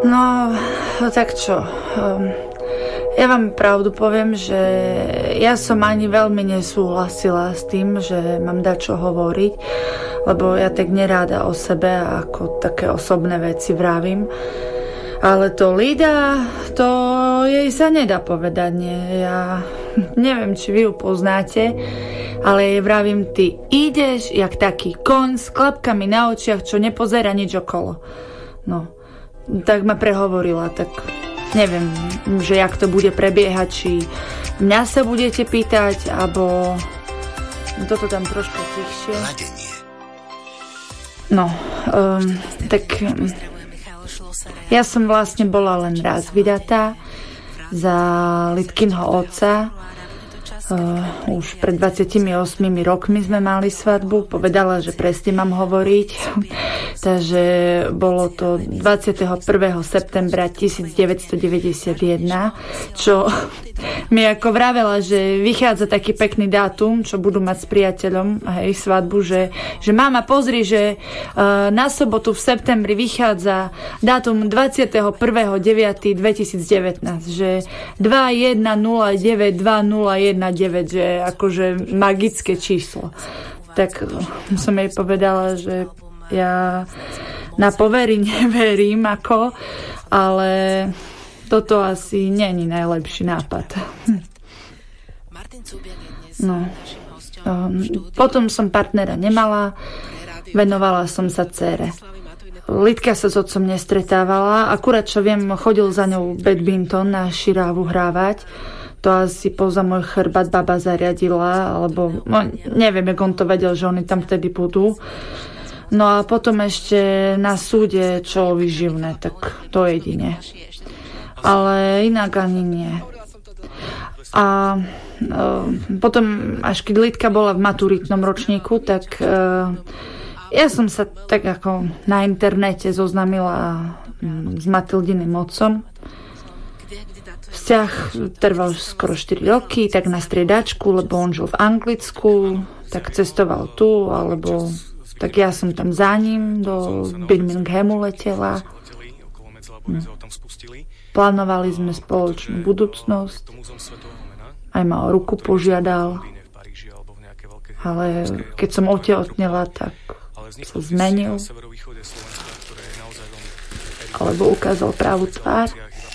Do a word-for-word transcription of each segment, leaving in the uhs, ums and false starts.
No, tak čo... Um... Ja vám pravdu poviem, že ja som ani veľmi nesúhlasila s tým, že mám dať čo hovoriť, lebo ja tak neráda o sebe ako také osobné veci vravím. Ale to Lida, to jej sa nedá povedať, nie. Ja neviem, či vy ju poznáte, ale jej vravím, ty ideš jak taký koň s klapkami na očiach, čo nepozerá nič okolo. No, tak ma prehovorila, tak... Neviem, že jak to bude prebiehať, či mňa sa budete pýtať, alebo toto tam trošku tichšie. No, um, tak ja som vlastne bola len raz vydatá za Lidkinho otca. Uh, už pred dvadsiatimi ôsmimi rokmi sme mali svadbu. Povedala, že presne mám hovoriť. Takže bolo to dvadsiateho prvého septembra devätnásťstodeväťdesiatjeden, čo mi ako vravela, že vychádza taký pekný dátum, čo budú mať s priateľom, hej, svadbu, že, že mama, pozri, že uh, na sobotu v septembri vychádza dátum dvadsiateho prvého deviateho dvetisícdevätnásť, že dva jeden nula deväť dva nula jeden deväť, že akože magické číslo. Tak som jej povedala, že ja na povery neverím, ako, ale toto asi není najlepší nápad. No. Potom som partnera nemala, venovala som sa dcére. Lidka sa s otcom nestretávala, akurát čo viem, chodil za ňou badminton na Širávu hrávať. To asi poza môj chrbát baba zariadila, alebo no, neviem, jak on to vedel, že oni tam vtedy budú. No a potom ešte na súde čo vyživné, tak to jedine. Ale inak ani nie. A e, potom, až keď Lidka bola v maturitnom ročníku, tak e, ja som sa tak ako na internete zoznamila s Matildiným otcom. Vzťah trval skoro štyri roky, tak na striedačku, lebo on žil v Anglicku, tak cestoval tu, alebo tak ja som tam za ním do Birminghamu letela. Hm. Plánovali sme spoločnú budúcnosť. Aj ma o ruku požiadal. Ale keď som otehotnela, tak sa zmenil. Alebo ukázal pravú tvár.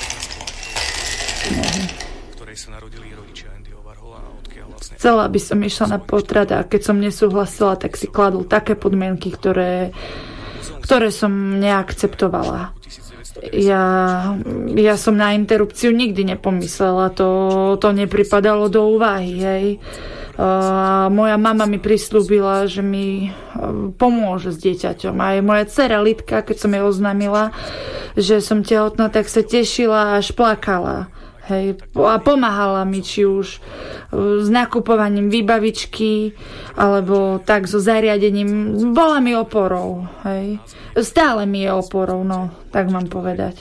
Chcela by som išla na potrat a keď som nesúhlasila, tak si kladol také podmienky, ktoré, ktoré som neakceptovala. Ja, ja som na interrupciu nikdy nepomyslela, to, to nepripadalo do úvahy, hej. A moja mama mi prislúbila, že mi pomôže s dieťaťom. Aj moja dcera Lidka, keď som jej oznámila, že som tehotná, tak sa tešila až plakala. Hej, a pomáhala mi, či už s nakupovaním výbavičky, alebo tak so zariadením. Bola mi oporou, hej. Stále mi je oporou, no, tak mám povedať.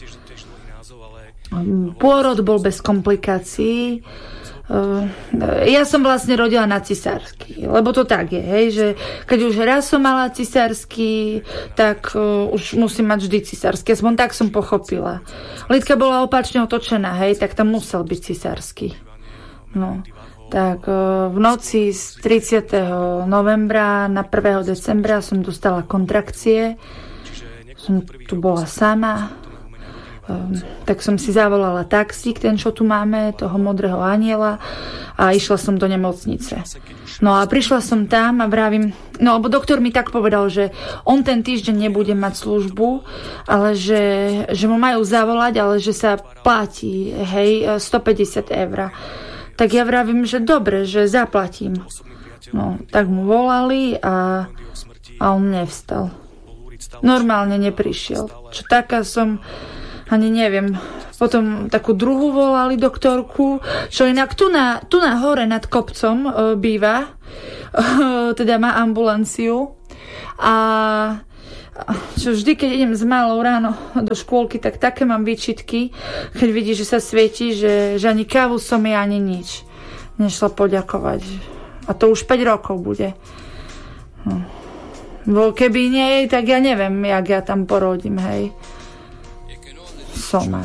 Pôrod bol bez komplikácií. Ja som vlastne rodila na cisársky, lebo to tak je, hej, že keď už raz som mala cisársky, tak uh, už musím mať vždy cisársky, aspoň tak som pochopila. Lidka bola opačne otočená, hej, tak tam musel byť cisársky. No, tak uh, v noci z tridsiateho novembra na prvého decembra som dostala kontrakcie, som tu bola sama. Um, tak som si zavolala taxík, ten čo tu máme, toho modrého aniela, a išla som do nemocnice. No a prišla som tam a vravím, no lebo doktor mi tak povedal, že on ten týždeň nebude mať službu, ale že, že mu majú zavolať, ale že sa platí, hej, stopäťdesiat eur. Tak ja vravím, že dobre, že zaplatím. No, tak mu volali a, a on nevstal. Normálne neprišiel. Čo taká som... Ani neviem. Potom takú druhú volali doktorku, čo inak tu na, tu na hore nad kopcom e, býva. E, teda má ambulanciu. A čo vždy, keď idem s malou ráno do škôlky, tak také mám výčitky, keď vidí, že sa svieti, že, že ani kávu som jej, ani nič nešla poďakovať. A to už päť rokov bude. Bo keby nie, tak ja neviem, jak ja tam porodím, hej. somar.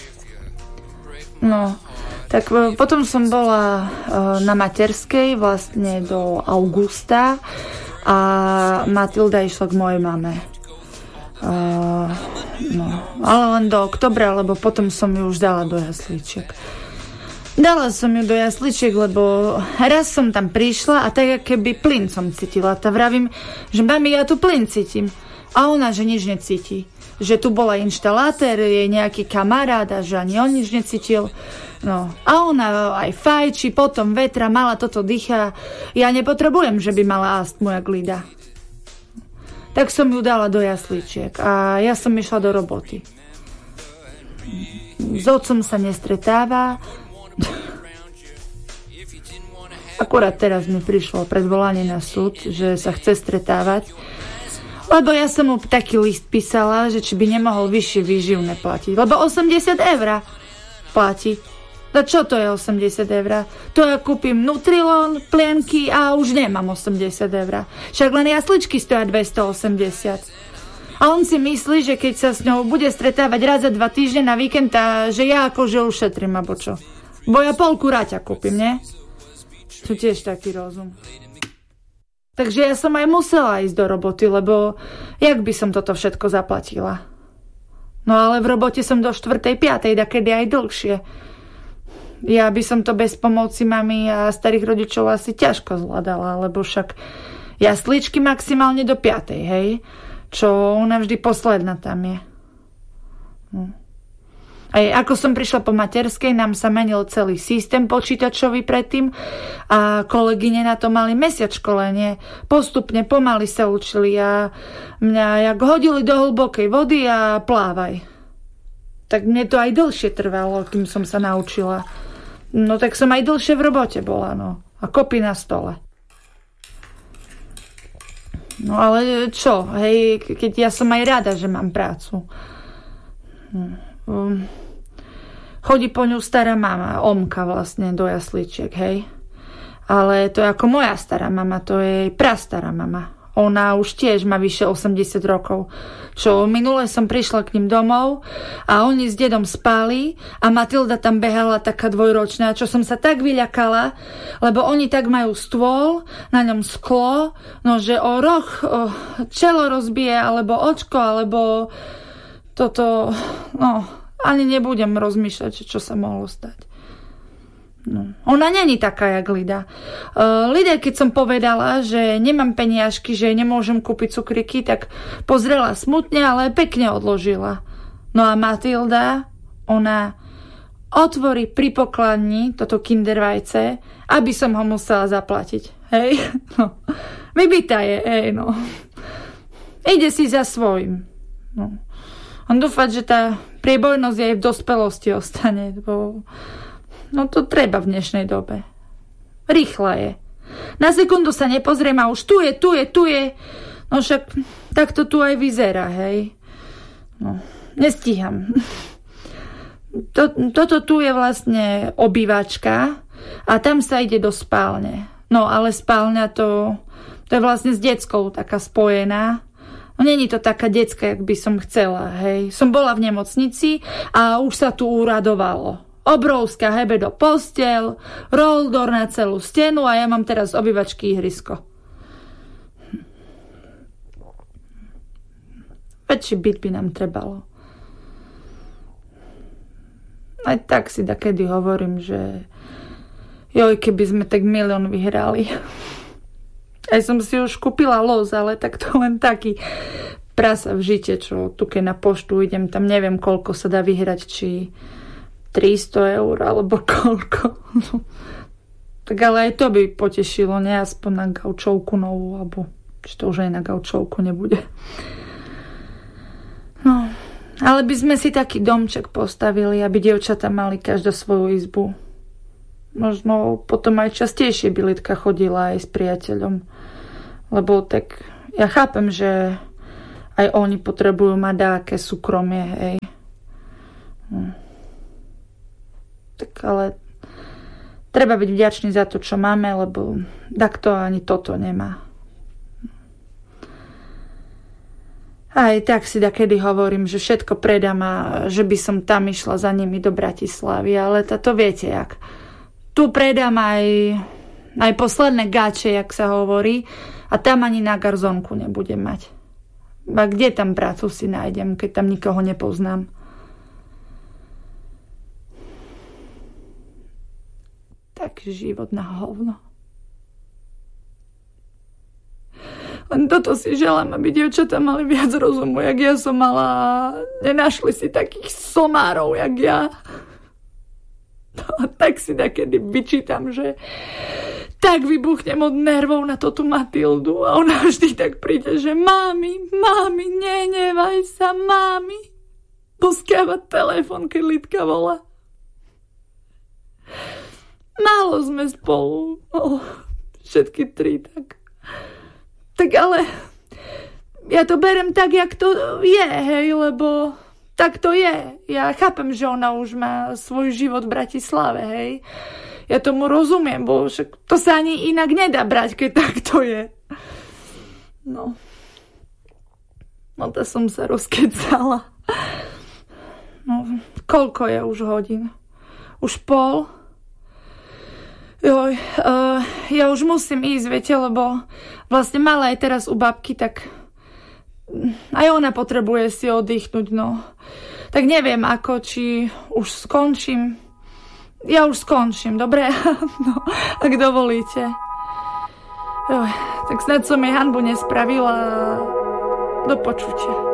No, tak potom som bola na materskej vlastne do augusta a Matilda išla k mojej mame. Uh, no, ale len do oktobra, lebo potom som ju už dala do jaslíčiek. Dala som ju do jasličiek, lebo raz som tam prišla a tak keby plyn som cítila. Tak vravím, že mami, ja tu plyn cítim. A ona, že nič necíti. Že tu bola inštalátor, jej nejaký kamarát a že ani on nič necítil. No. A ona aj fajči, potom vetra, mala toto dýcha. Ja nepotrebujem, že by mala astmu jak Lida. Tak som ju dala do jasličiek a ja som išla do roboty. S otcom sa nestretáva. Akurát teraz mi prišlo predvolanie na súd, že sa chce stretávať, lebo ja som mu taký list písala, že či by nemohol vyššie výživné platiť, lebo osemdesiat eur platí. No čo to je osemdesiat eur? To ja kúpim Nutrilon, plienky a už nemám osemdesiat eur. Však len jasličky stoja dvestoosemdesiat. A on si myslí, že keď sa s ňou bude stretávať raz za dva týždne na víkend, a že ja akože ušetrím, alebo čo. Bo ja polku ráťa kúpim, nie? Sú tiež taký rozum. Takže ja som aj musela ísť do roboty, lebo jak by som toto všetko zaplatila? No ale v robote som do štvrtej, piatej, dakedy aj dlhšie. Ja by som to bez pomoci mami a starých rodičov asi ťažko zvládala, lebo však jasličky maximálne do piatej, hej? Čo ona vždy posledná tam je. Hm. Aj ako som prišla po materskej, nám sa menil celý systém počítačový predtým a kolegyne na to mali mesiac školenie. Postupne pomaly sa učili a mňa jak hodili do hlbokej vody a plávaj. Tak mne to aj dlhšie trvalo, kým som sa naučila. No tak som aj dlhšie v robote bola, no. A kopy na stole. No ale čo, hej, keď ja som aj rada, že mám prácu. Um, chodí po ňu stará mama, Omka vlastne do jasličiek, hej. Ale to je ako moja stará mama, to je prastará mama. Ona už tiež má vyše osemdesiat rokov. Čo minule som prišla k ním domov a oni s dedom spali a Matilda tam behala taká dvojročná, čo som sa tak vyľakala, lebo oni tak majú stôl, na ňom sklo, no že o roh o čelo rozbije, alebo očko, alebo toto, no ani nebudem rozmýšľať, čo sa mohlo stať. No. Ona není taká, jak Lida. Uh, Lida, keď som povedala, že nemám peniažky, že nemôžem kúpiť cukriky, tak pozrela smutne, ale pekne odložila. No a Matilda, ona otvorí pri pokladni toto Kinder vajce, aby som ho musela zaplatiť. Hej? No. Vybitá je, hej, no. Ide si za svojím. No. On dúfa, že tá priebojnosť aj v dospelosti ostane, bo no to treba v dnešnej dobe. Rýchla je. Na sekundu sa nepozriem a už tu je, tu je, tu je. No však tak to tu aj vyzerá, hej. No, nestíham. To, toto tu je vlastne obývačka a tam sa ide do spálne. No ale spálňa to, to je vlastne s deckou taká spojená. No není to taká decka, jak by som chcela, hej. Som bola v nemocnici a už sa tu uradovalo. Obrovská hebe do posteľ, roldor na celú stenu a ja mám teraz obývačky ihrisko. Väčší byt by nám trebalo. Aj tak si dakedy hovorím, že joj, keby sme tak milión vyhrali. Aj som si už kúpila los, ale tak to len taký prasa v žite, čo tu keď na poštu idem, tam neviem, koľko sa dá vyhrať, či tristo eur, alebo koľko. Tak ale aj to by potešilo, ne? Aspoň na gaučovku novú, alebo či to už aj na gaučovku nebude. No, ale by sme si taký domček postavili, aby dievčatá mali každá svoju izbu. Možno potom aj častejšie by Lidka chodila aj s priateľom. Lebo tak ja chápem, že aj oni potrebujú mať dáke súkromie, hej. Hm. Tak ale treba byť vďačný za to, čo máme, lebo takto ani toto nemá. Aj tak si dakedy hovorím, že všetko predám a že by som tam išla za nimi do Bratislavy, ale to, to viete jak. Tu predám aj, aj posledné gáče, jak sa hovorí, a tam ani na garzonku nebudem mať. A kde tam prácu si nájdem, keď tam nikoho nepoznám? Taký život na hovno. Len toto si želám, aby dievčatá mali viac rozumu, jak ja som mala. Nenašli si takých somárov, jak ja. No, tak si takedy vyčítam, že tak vybuchnem od nervov na to tú Matildu a ona vždy tak príde, že mami, mami, nenevaj sa, mami. Poskáva telefon, keď Lidka volá. Málo sme spolu, oh, všetky tri tak. Tak ale ja to berem tak, jak to je, hej, lebo tak to je. Ja chápem, že ona už má svoj život v Bratislave, hej. Ja tomu rozumiem, bo však to sa ani inak nedá brať, keď tak to je. No. No to som sa rozkecala. No, koľko je už hodín? Už pol? Joj, uh, ja už musím ísť, viete, lebo vlastne mala aj teraz u babky, tak aj ona potrebuje si oddychnúť, no. Tak neviem ako, či už skončím. Ja už skončím, dobre? No, ak dovolíte. Joj, tak snad som jej hanbu nespravila. Do počutia.